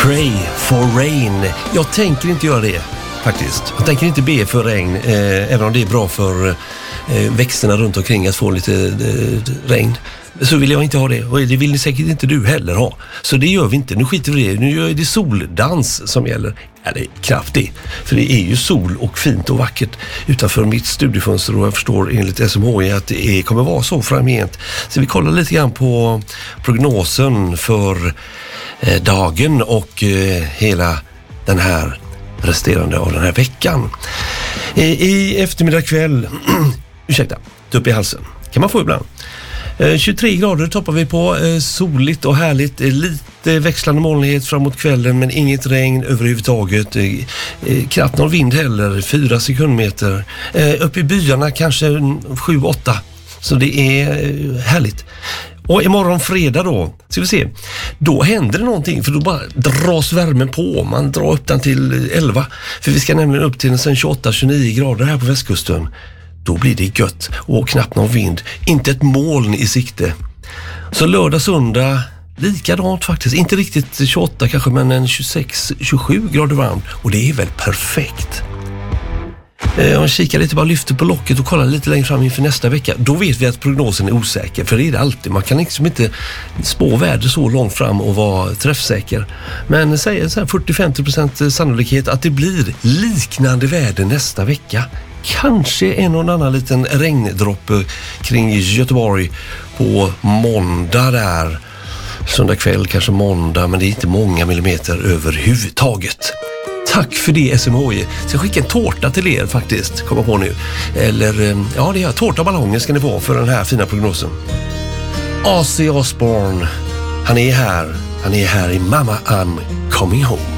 Pray for rain. Jag tänker inte göra det faktiskt. Jag tänker inte be för regn, även om det är bra för växterna runt omkring att få lite regn. Så vill jag inte ha det, och det vill ni säkert inte du heller ha. Så det gör vi inte, nu skiter vi det. Nu gör det soldans som gäller. Ja, det är knappt det. För det är ju sol och fint och vackert utanför mitt studiefönster, och jag förstår enligt SMHI att det kommer vara så framgent. Så vi kollar lite grann på prognosen för dagen och hela den här resterande av den här veckan. I eftermiddag kväll ursäkta, upp i halsen kan man få ibland. 23 grader toppar vi på, soligt och härligt, lite växlande molnighet framåt kvällen men inget regn överhuvudtaget, knappt någon vind heller, 4 sekundmeter, upp i byarna kanske 7-8, så det är härligt. Och imorgon fredag då, ska vi se, då händer det någonting, för då bara dras värmen på, man drar upp den till 11, för vi ska nämligen upp till 28-29 grader här på västkusten. Då blir det gött och knappt någon vind, inte ett moln i sikte. Så lördag, söndag, likadant faktiskt, inte riktigt 28 kanske, men en 26-27 grader varmt, och det är väl perfekt. Om man kikar lite, bara lyfter på locket och kollar lite längre fram inför nästa vecka, då vet vi att prognosen är osäker, för det är det alltid. Man kan liksom inte spå väder så långt fram och vara träffsäker. Men säger så här 40-50% sannolikhet att det blir liknande väder nästa vecka. Kanske en och annan liten regndroppe kring Göteborg på måndag där. Söndag kväll, kanske måndag, men det är inte många millimeter överhuvudtaget. Tack för det, SMHI. Så jag skickar en tårta till er faktiskt, komma på nu. Eller, ja, det är tårta och ballonger ska ni få för den här fina prognosen. Ozzy Osbourne, han är här i Mama I'm Coming Home.